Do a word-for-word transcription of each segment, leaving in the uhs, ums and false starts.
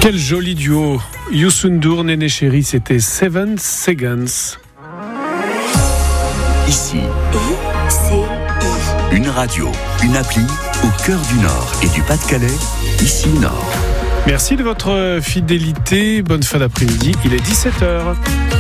Quel joli duo. Youssou N'Dour, Néné Chéri, c'était Seven Seconds. Ici, I C I. une radio, une appli au cœur du Nord et du Pas-de-Calais, ici Nord. Merci de votre fidélité. Bonne fin d'après-midi. Il est dix-sept heures.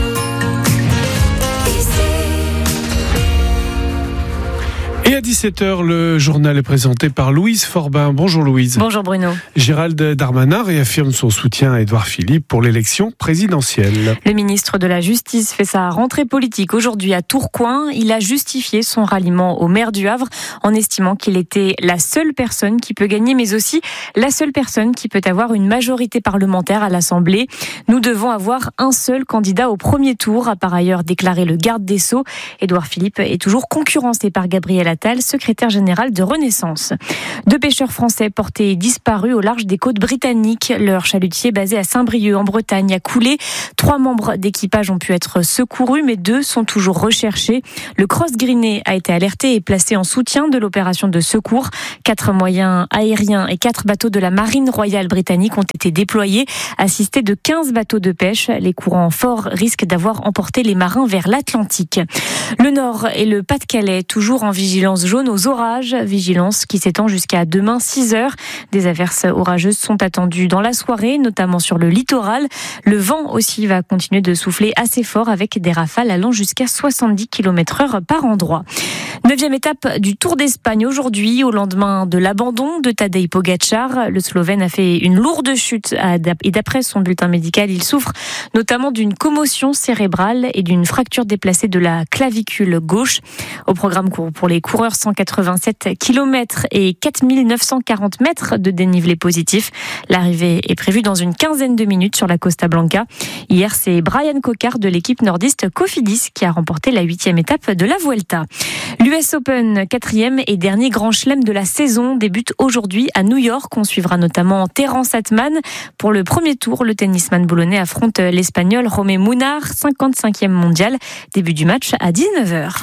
Et à dix-sept heures, le journal est présenté par Louise Forbin. Bonjour Louise. Bonjour Bruno. Gérald Darmanin réaffirme son soutien à Édouard Philippe pour l'élection présidentielle. Le ministre de la Justice fait sa rentrée politique aujourd'hui à Tourcoing. Il a justifié son ralliement au maire du Havre en estimant qu'il était la seule personne qui peut gagner, mais aussi la seule personne qui peut avoir une majorité parlementaire à l'Assemblée. Nous devons avoir un seul candidat au premier tour, a par ailleurs déclaré le garde des Sceaux. Édouard Philippe est toujours concurrencé par Gabriel Attal, secrétaire général de Renaissance. Deux pêcheurs français portés disparus au large des côtes britanniques. Leur chalutier basé à Saint-Brieuc en Bretagne a coulé. Trois membres d'équipage ont pu être secourus, mais deux sont toujours recherchés. Le Cross Greenet a été alerté et placé en soutien de l'opération de secours. Quatre moyens aériens et quatre bateaux de la Marine royale britannique ont été déployés, assistés de quinze bateaux de pêche. Les courants forts risquent d'avoir emporté les marins vers l'Atlantique. Le Nord et le Pas-de-Calais, toujours en vigilance jaune aux orages, vigilance qui s'étend jusqu'à demain six heures. Des averses orageuses sont attendues dans la soirée, notamment sur le littoral. Le vent aussi va continuer de souffler assez fort avec des rafales allant jusqu'à soixante-dix kilomètres heure par endroit. Neuvième étape du Tour d'Espagne aujourd'hui, au lendemain de l'abandon de Tadej Pogačar. Le Slovène a fait une lourde chute et d'après son bulletin médical, il souffre notamment d'une commotion cérébrale et d'une fracture déplacée de la clavicule gauche. Au programme pour les coureurs, cent quatre-vingt-sept kilomètres et quatre mille neuf cent quarante mètres de dénivelé positif. L'arrivée est prévue dans une quinzaine de minutes sur la Costa Blanca. Hier, c'est Brian Cocard de l'équipe nordiste Cofidis qui a remporté la huitième étape de la Vuelta. L'U S Open, quatrième et dernier grand chelem de la saison, débute aujourd'hui à New York. On suivra notamment Terence Atman. Pour le premier tour, le tennisman boulonnais affronte l'Espagnol Romé Munar, cinquante-cinquième mondial. Début du match à dix-neuf heures.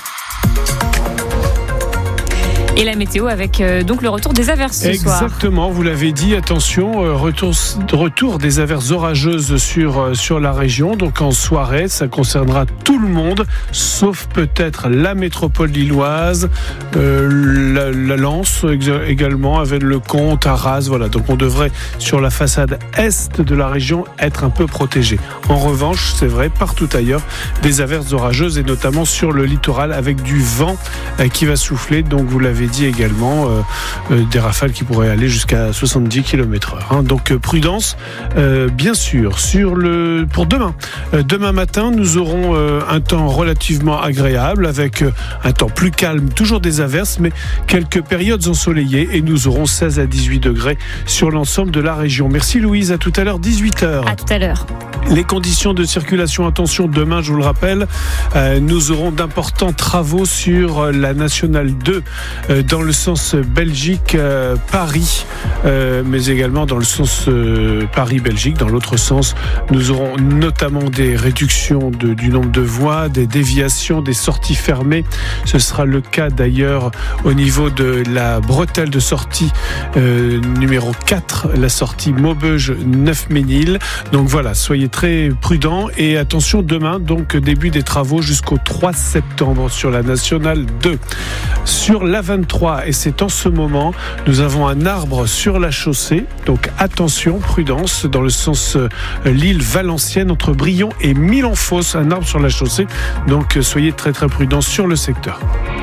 Et la météo avec euh, donc le retour des averses ce Exactement, soir. Exactement, vous l'avez dit, attention, euh, retour, retour des averses orageuses sur, euh, sur la région. Donc en soirée, ça concernera tout le monde, sauf peut-être la métropole lilloise, euh, la, la Lens également, avec le Comte, Arras. Voilà, donc on devrait, sur la façade est de la région, être un peu protégé. En revanche, c'est vrai, partout ailleurs, des averses orageuses et notamment sur le littoral avec du vent euh, qui va souffler. Donc vous l'avez dit également, euh, euh, des rafales qui pourraient aller jusqu'à soixante-dix kilomètres heure. Hein. Donc euh, prudence, euh, bien sûr. Sur le, pour demain, euh, demain matin, nous aurons euh, un temps relativement agréable avec euh, un temps plus calme, toujours des averses, mais quelques périodes ensoleillées et nous aurons seize à dix-huit degrés sur l'ensemble de la région. Merci Louise, à tout à l'heure, dix-huit heures. À tout à l'heure. Les conditions de circulation, attention, demain, je vous le rappelle, euh, nous aurons d'importants travaux sur la Nationale deux, euh, dans le sens Belgique-Paris, euh, mais également dans le sens euh, Paris-Belgique. Dans l'autre sens, nous aurons notamment des réductions de, du nombre de voies, des déviations, des sorties fermées. Ce sera le cas d'ailleurs au niveau de la bretelle de sortie euh, numéro quatre, la sortie Maubeuge-Neufménil. Donc voilà, soyez très prudents et attention demain, donc début des travaux jusqu'au trois septembre sur la Nationale deux. Sur l'A vingt-trois, et c'est en ce moment, nous avons un arbre sur la chaussée, donc attention, prudence, dans le sens euh, Lille-Valenciennes, entre Brion et Milan-Fosse, un arbre sur la chaussée, donc euh, soyez très très prudents sur le secteur.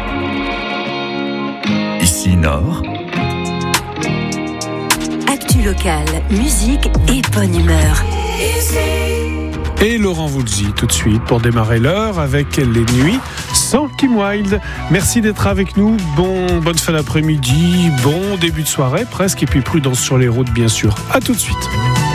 Ici Nord. Actu locale, musique et bonne humeur. Et Laurent Voulzy tout de suite pour démarrer l'heure avec les nuits sans Kim Wilde. Merci d'être avec nous. Bon, bonne fin d'après-midi, bon début de soirée presque, et puis prudence sur les routes bien sûr. À tout de suite.